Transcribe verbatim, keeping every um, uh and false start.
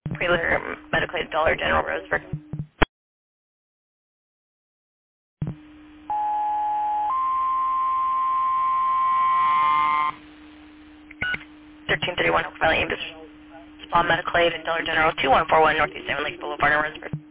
Preloader Medical Aid, Dollar General, Roseburg. thirteen thirty-one, Oak Valley, Ames, Spa Medical Aid, and Dollar General, two one four one Northeast Seven Lakes Boulevard in Roseburg.